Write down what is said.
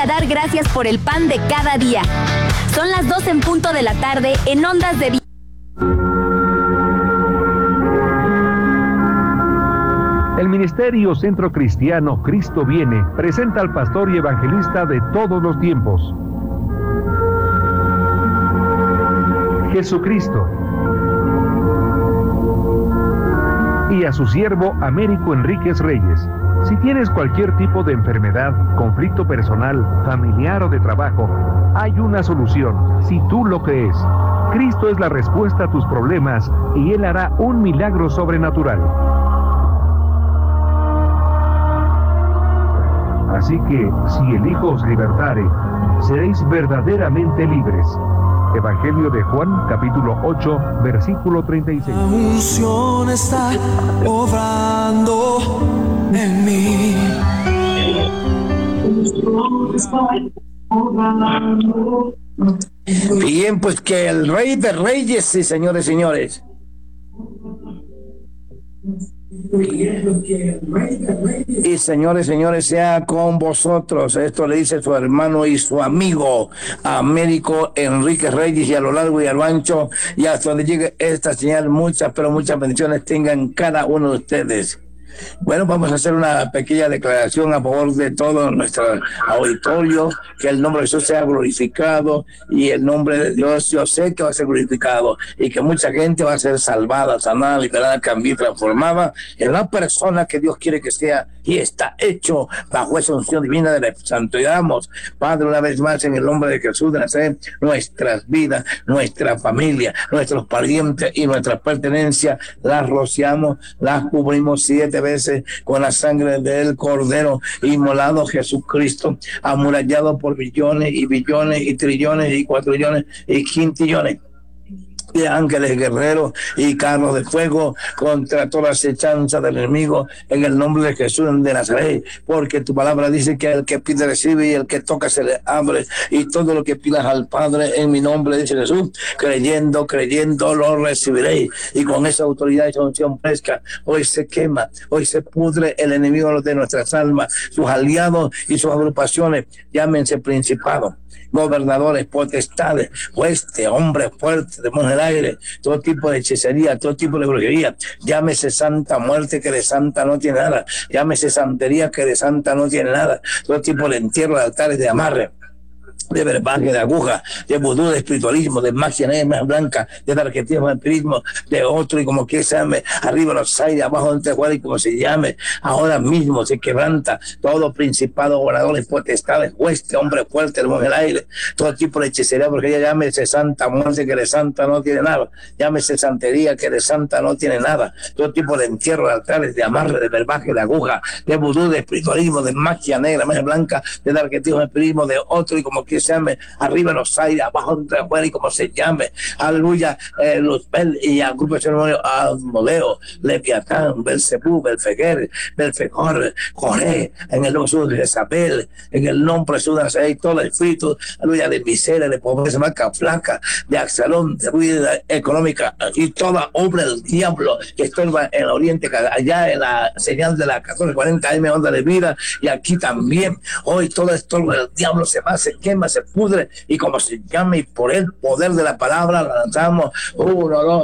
dar gracias por el pan de cada día. Son las 2 en punto de la tarde en Ondas de Vida. El Ministerio Centro Cristiano Cristo Viene presenta al pastor y evangelista de todos los tiempos, Jesucristo, y a su siervo Américo Enríquez Reyes. Si tienes cualquier tipo de enfermedad, conflicto personal, familiar o de trabajo, hay una solución, si tú lo crees. Cristo es la respuesta a tus problemas y Él hará un milagro sobrenatural. Así que, si el Hijo os libertare, seréis verdaderamente libres. Evangelio de Juan, capítulo 8, versículo 36. La unción está obrando en mí. Bien, pues que el Rey de Reyes y señores, y señores, sea con vosotros. Esto le dice su hermano y su amigo Américo Enríquez Reyes, y a lo largo y a lo ancho y hasta donde llegue esta señal, muchas bendiciones tengan cada uno de ustedes. Bueno, vamos a hacer una pequeña declaración a favor de todo nuestro auditorio, que el nombre de Jesús sea glorificado, y el nombre de Dios yo sé que va a ser glorificado, y que mucha gente va a ser salvada, sanada, liberada, cambiada, transformada en la persona que Dios quiere que sea, y está hecho bajo esa unción divina del Santo. Y damos, Padre, una vez más en el nombre de Jesús de Nazaret, nuestras vidas, nuestra familia, nuestros parientes y nuestras pertenencias, las rociamos, las cubrimos 7 veces con la sangre del Cordero inmolado, Jesucristo, amurallado por billones y billones y trillones y cuatrillones y quintillones de ángeles guerreros y carros de fuego contra toda acechanza del enemigo, en el nombre de Jesús de Nazaret, porque tu palabra dice que el que pide recibe y el que toca se le abre, y todo lo que pidas al Padre en mi nombre, dice Jesús, creyendo lo recibiréis. Y con esa autoridad y esa unción fresca, hoy se quema, hoy se pudre el enemigo de nuestras almas, sus aliados y sus agrupaciones, llámense principados, gobernadores, potestades, huestes, hombres fuertes, demonios del aire, todo tipo de hechicería, todo tipo de brujería, llámese santa muerte, que de santa no tiene nada, llámese santería, que de santa no tiene nada, todo tipo de entierro, de altares, de amarre, de verbaje, de aguja, de vudú, de espiritualismo, de magia negra, blanca, de tarjetismo, de empirismo, de otro, y como que se llame, arriba los aires, abajo del tejuelo, y como se llame, ahora mismo se quebranta todo principado, gobernadores, potestades, hueste, hombre fuerte, hermano del aire, todo tipo de hechicería, porque ella llámese santa muerte, que de santa no tiene nada, llámese santería, que de santa no tiene nada, todo tipo de entierro, de altares, de amarre, de verbaje, de aguja, de vudú, de espiritualismo, de magia negra, magia blanca, de tarjetismo, de empirismo, de otro, y como que se llame, arriba en los aires, abajo entre afuera, y como se llame, aleluya, Luzbel y al grupo de ceremonio, Asmodeo, Leviatán, Belzebú, Belfeguer, Belfejor, Joré, en el nombre de Jezabel, en el nombre de Jesús de Nazaret, todo el espíritu, aleluya, de miseria, de pobreza, marca flaca, de Axalón, de ruina económica, y toda obra del diablo que estorba en el oriente, allá en la señal de la 1440 AM, onda de vida, y aquí también, hoy todo estorbo del diablo se va, se quema, se pudre, y como se llame, y por el poder de la palabra la lanzamos,